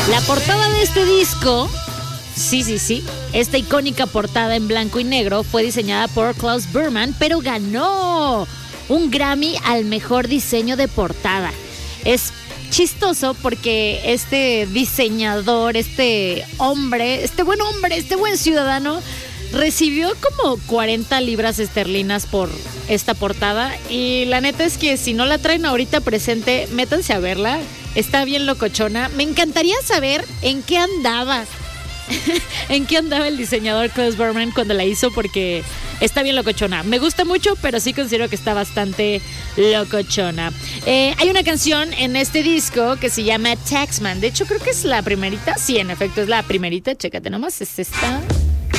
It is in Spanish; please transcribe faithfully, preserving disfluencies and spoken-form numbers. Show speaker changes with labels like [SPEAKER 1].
[SPEAKER 1] La portada de este disco, sí, sí, sí, esta icónica portada en blanco y negro fue diseñada por Klaus Berman, pero ganó un Grammy al mejor diseño de portada. Es chistoso porque este diseñador, este hombre, este buen hombre, este buen ciudadano, recibió como cuarenta libras esterlinas por esta portada. Y la neta es que si no la traen ahorita presente, métanse a verla. Está bien locochona. Me encantaría saber en qué andaba. ¿En qué andaba el diseñador Klaus Berman cuando la hizo? Porque está bien locochona. Me gusta mucho, pero sí considero que está bastante locochona. Eh, hay una canción en este disco que se llama Taxman. De hecho, creo que es la primerita. Sí, en efecto, es la primerita. Chécate nomás, es esta.